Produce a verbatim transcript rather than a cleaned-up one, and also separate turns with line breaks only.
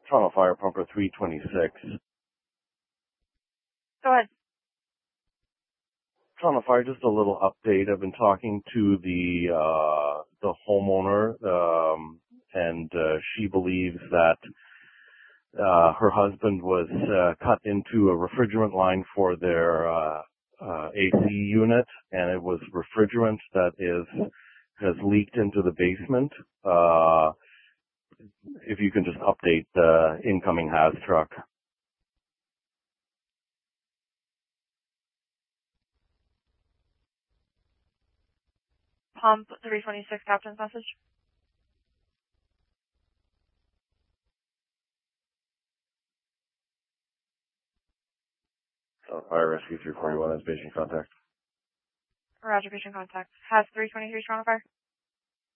Toronto Fire Pumper three twenty-six.
Go ahead.
Toronto Fire, just a little update. I've been talking to the uh, the homeowner, um, and uh, she believes that uh, her husband was uh, cut into a refrigerant line for their uh, uh, A C unit, and it was refrigerant that is has leaked into the basement. Uh, if you can just update the incoming H A Z truck.
Pump three twenty-six, captain's message.
Uh, Fire Rescue three forty-one has patient contact.
Roger, patient contact. Has three twenty-three Toronto Fire.